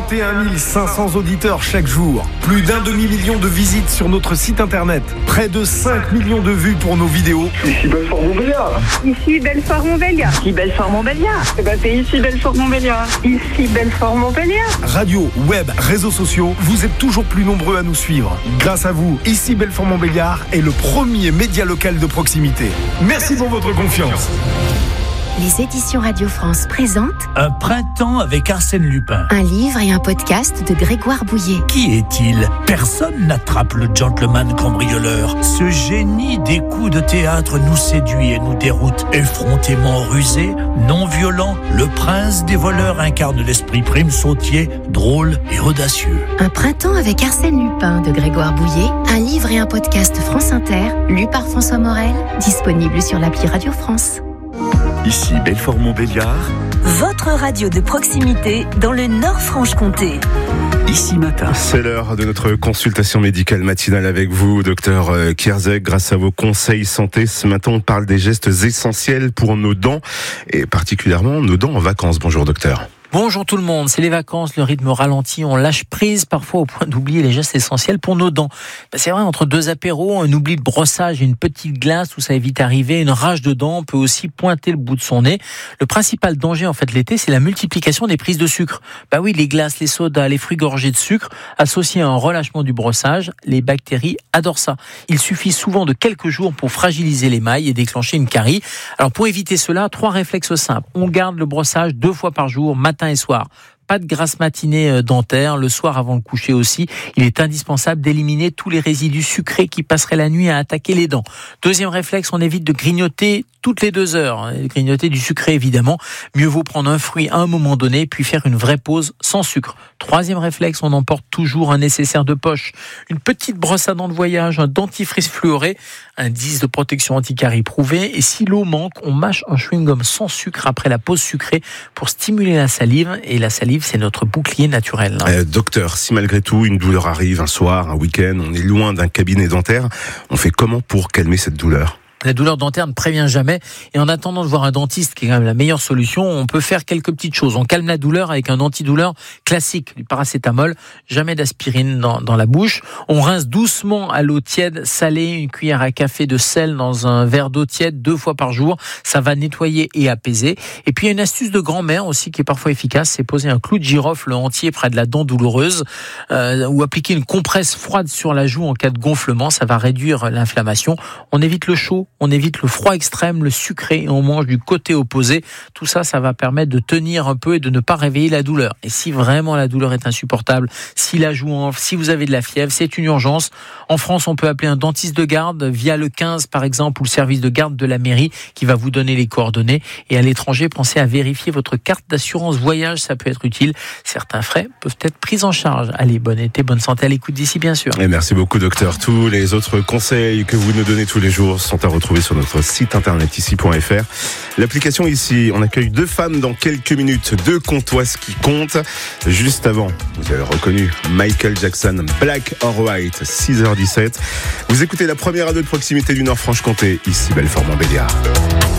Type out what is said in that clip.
31 500 auditeurs chaque jour. Plus d'1 demi-million de visites sur notre site internet. Près de 5 millions de vues pour nos vidéos. Ici Belfort-Montbéliard. Ici Belfort-Montbéliard. Ici Belfort-Montbéliard. C'est ici Belfort-Montbéliard. Ici Belfort-Montbéliard. Radio, web, réseaux sociaux, vous êtes toujours plus nombreux à nous suivre. Grâce à vous, ici Belfort-Montbéliard est le premier média local de proximité. Merci pour votre confiance. Les éditions Radio France présentent Un printemps avec Arsène Lupin. un livre et un podcast de Grégoire Bouillet. Qui est-il ? Personne n'attrape le gentleman cambrioleur. Ce génie des coups de théâtre nous séduit et nous déroute. Effrontément rusé, non violent, le prince des voleurs incarne l'esprit prime sautier, drôle et audacieux. Un printemps avec Arsène Lupin de Grégoire Bouillet, un livre et un podcast France Inter, lu par François Morel, disponible sur l'appli Radio France. Ici Belfort-Montbéliard. Votre radio de proximité dans le Nord-Franche-Comté. Ici Matin. C'est l'heure de notre consultation médicale matinale avec vous, docteur Kierzek. Grâce à vos conseils santé, ce matin on parle des gestes essentiels pour nos dents et particulièrement nos dents en vacances. Bonjour docteur. Bonjour tout le monde, c'est les vacances, le rythme ralentit, on lâche prise parfois au point d'oublier les gestes essentiels pour nos dents. C'est vrai, entre deux apéros, un oubli de brossage et une petite glace où ça évite d'arriver, une rage de dents peut aussi pointer le bout de son nez. Le principal danger en fait l'été, c'est la multiplication des prises de sucre. Bah oui, les glaces, les sodas, les fruits gorgés de sucre, associés à un relâchement du brossage, les bactéries adorent ça. Il suffit souvent de quelques jours pour fragiliser l'émail et déclencher une carie. Alors pour éviter cela, 3 réflexes simples. On garde le brossage 2 fois par jour, matin et soir. Pas de grasse matinée dentaire, le soir avant le coucher aussi. Il est indispensable d'éliminer tous les résidus sucrés qui passeraient la nuit à attaquer les dents. Deuxième réflexe, on évite de grignoter toutes les 2 heures. Grignoter du sucré évidemment. Mieux vaut prendre un fruit à un moment donné, puis faire une vraie pause sans sucre. Troisième réflexe, on emporte toujours un nécessaire de poche. Une petite brosse à dents de voyage, un dentifrice fluoré, un 10 de protection anti-carie prouvé. Et si l'eau manque, on mâche un chewing-gum sans sucre après la pause sucrée pour stimuler la salive. Et la salive, c'est notre bouclier naturel. Docteur, si malgré tout une douleur arrive un soir, un week-end, on est loin d'un cabinet dentaire, on fait comment pour calmer cette douleur ? La douleur dentaire ne prévient jamais et en attendant de voir un dentiste, qui est quand même la meilleure solution, on peut faire quelques petites choses. On calme la douleur avec un antidouleur classique, du paracétamol, jamais d'aspirine dans la bouche. On rince doucement à l'eau tiède, salée, une cuillère à café de sel dans un verre d'eau tiède 2 fois par jour. Ça va nettoyer et apaiser. Et puis il y a une astuce de grand-mère aussi qui est parfois efficace, c'est poser un clou de girofle entier près de la dent douloureuse ou appliquer une compresse froide sur la joue en cas de gonflement. Ça va réduire l'inflammation. On évite le chaud. On évite le froid extrême, le sucré, et on mange du côté opposé. Tout ça, ça va permettre de tenir un peu et de ne pas réveiller la douleur. Et si vraiment la douleur est insupportable, si la joue enfle, si vous avez de la fièvre, c'est une urgence. En France, on peut appeler un dentiste de garde via le 15 par exemple, ou le service de garde de la mairie qui va vous donner les coordonnées. Et à l'étranger, pensez à vérifier votre carte d'assurance voyage, ça peut être utile. Certains frais peuvent être pris en charge. Allez, bon été, bonne santé à l'écoute d'ici bien sûr. Et merci beaucoup docteur. Tous les autres conseils que vous nous donnez tous les jours sont à retrouver sur notre site internet ici.fr. L'application ici, on accueille 2 femmes dans quelques minutes, 2 comptoises qui comptent. Juste avant, vous avez reconnu Michael Jackson, Black or White, 6h17. Vous écoutez la première radio de proximité du Nord-Franche-Comté, ici Belfort-Montbéliard.